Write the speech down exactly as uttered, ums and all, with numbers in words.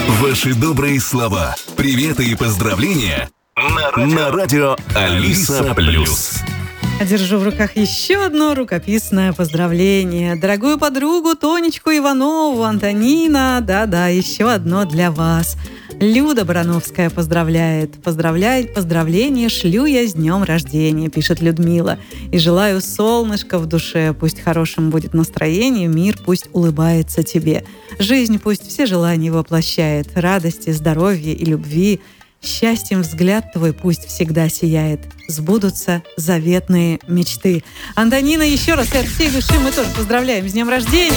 Ваши добрые слова, приветы и поздравления на радио, на радио Алиса Плюс. Держу в руках еще одно рукописное поздравление. Дорогую подругу Тонечку Иванову, Антонина, да-да, еще одно для вас. Люда Барановская поздравляет. Поздравляет, поздравление шлю я с днем рождения, пишет Людмила. И желаю солнышка в душе, пусть хорошим будет настроение, мир пусть улыбается тебе. Жизнь пусть все желания воплощает, радости, здоровья и любви. Счастьем взгляд твой пусть всегда сияет. Сбудутся заветные мечты. Антонина, еще раз и от всей души мы тоже поздравляем с днем рождения.